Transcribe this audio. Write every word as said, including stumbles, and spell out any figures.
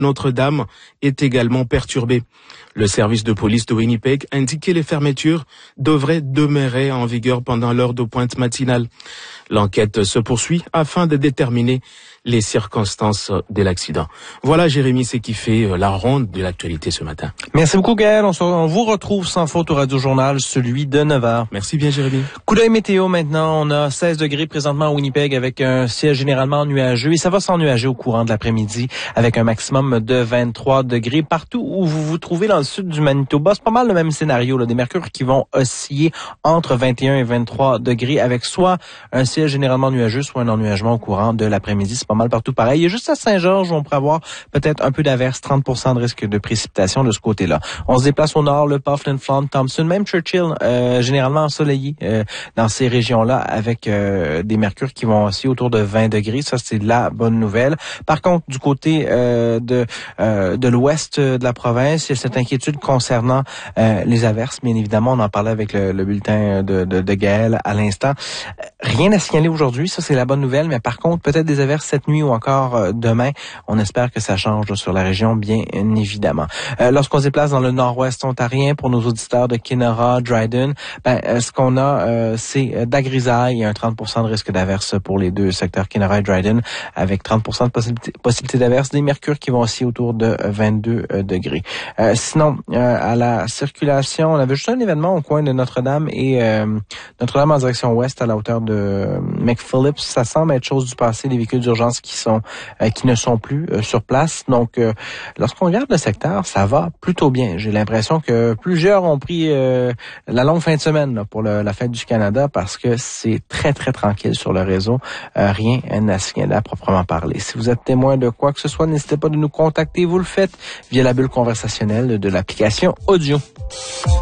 Notre-Dame est également perturbé. Le service de police de Winnipeg indique que les fermetures devraient demeurer en vigueur pendant l'heure de pointe matinale. L'enquête se poursuit afin de déterminer les circonstances de l'accident. Voilà, Jérémy, c'est qui fait la ronde de l'actualité ce matin. Merci beaucoup, Gaël. On, se, on vous retrouve sans faute au Radio Journal, celui de neuf heures. Merci bien, Jérémy. Coup d'œil météo maintenant. On a seize degrés présentement à Winnipeg avec un ciel généralement nuageux et ça va s'ennuager au courant de l'après-midi avec un maximum de vingt-trois degrés. Partout où vous vous trouvez dans le sud du Manitoba, c'est pas mal le même scénario, là, des mercures qui vont osciller entre vingt et un et vingt-trois degrés avec soit un ciel généralement nuageux, soit un ennuagement au courant de l'après-midi. C'est pas mal partout pareil. Et juste à Saint-Georges, on pourrait avoir peut-être un peu d'averse, trente pour cent de risque de précipitation de ce côté-là. On se déplace au nord, le pas, Flin Flon, Thompson, même Churchill, euh, généralement ensoleillé euh, dans ces régions-là avec euh, des mercures qui vont aussi autour de vingt degrés. Ça, c'est la bonne nouvelle. Par contre, du côté euh, de euh, de l'ouest de la province, il y a cette inquiétude concernant euh, les averses. Bien évidemment, on en parlait avec le, le bulletin de, de, de Gaël à l'instant. Rien à signaler aujourd'hui, ça c'est la bonne nouvelle, mais par contre, peut-être des averses cette nuit ou encore euh, demain. On espère que ça change là, sur la région, bien évidemment. Euh, lorsqu'on se déplace dans le nord-ouest ontarien, pour nos auditeurs de Kenora, Dryden, ben, euh, ce qu'on a, euh, c'est euh, de la grisaille et un trente pour cent de risque d'averse pour les deux secteurs Kenora et Dryden, avec trente pour cent de possibilité, possibilité d'averse, des mercures qui vont aussi autour de vingt-deux euh, degrés. Euh, sinon, euh, à la circulation, on avait juste un événement au coin de Notre-Dame et euh, Notre-Dame en direction ouest à la hauteur de euh, McPhillips. Ça semble être chose du passé, les véhicules d'urgence qui sont euh, qui ne sont plus euh, sur place. Donc, euh, lorsqu'on regarde le secteur, ça va plutôt bien. J'ai l'impression que plusieurs ont pris euh, la longue fin de semaine là, pour le, la fête du Canada parce que c'est très, très tranquille sur le réseau. Euh, rien à signaler à proprement parler. Si vous êtes témoin de quoi que ce soit, n'hésitez pas de nous contacter. Vous le faites via la bulle conversationnelle de l'application Audio.